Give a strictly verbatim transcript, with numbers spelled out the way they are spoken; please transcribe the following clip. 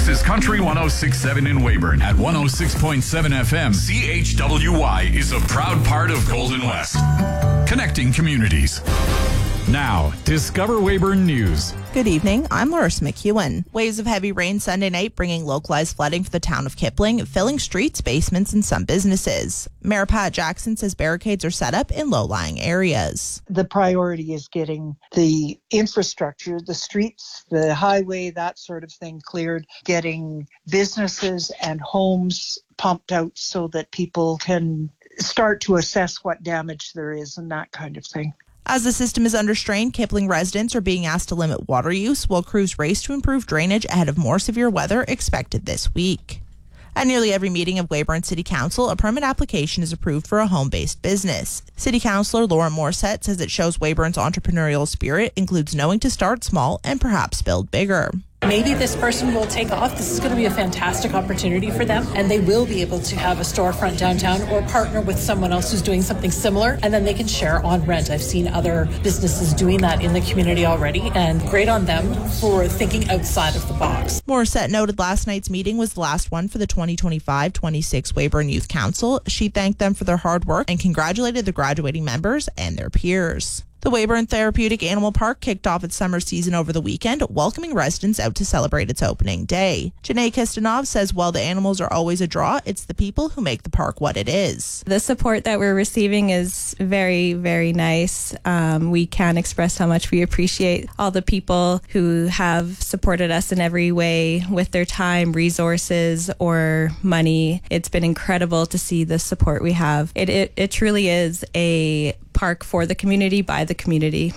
This is Country one oh six point seven in Weyburn. At one oh six point seven F M, C H W Y is a proud part of Golden West. Connecting communities. Now, Discover Weyburn News. Good evening, I'm Larissa McEwen. Waves of heavy rain Sunday night bringing localized flooding for the town of Kipling, filling streets, basements, and some businesses. Mayor Pat Jackson says barricades are set up in low-lying areas. The priority is getting the infrastructure, the streets, the highway, that sort of thing cleared, getting businesses and homes pumped out so that people can start to assess what damage there is and that kind of thing. As the system is under strain, Kipling residents are being asked to limit water use while crews race to improve drainage ahead of more severe weather expected this week. At nearly every meeting of Weyburn City Council, a permit application is approved for a home-based business. City Councillor Laura Morissette says it shows Weyburn's entrepreneurial spirit includes knowing to start small and perhaps build bigger. Maybe this person will take off. This is going to be a fantastic opportunity for them, and they will be able to have a storefront downtown or partner with someone else who's doing something similar, and then they can share on rent. I've seen other businesses doing that in the community already, and great on them for thinking outside of the box. Morissette noted last night's meeting was the last one for the twenty twenty-five twenty-six Weyburn Youth Council. She thanked them for their hard work and congratulated the graduating members and their peers. The Weyburn Therapeutic Animal Park kicked off its summer season over the weekend, welcoming residents out to celebrate its opening day. Janae Kistanov says while the animals are always a draw, it's the people who make the park what it is. The support that we're receiving is very, very nice. Um, we can't express how much we appreciate all the people who have supported us in every way with their time, resources, or money. It's been incredible to see the support we have. It, it, it truly is a park for the community, by the community.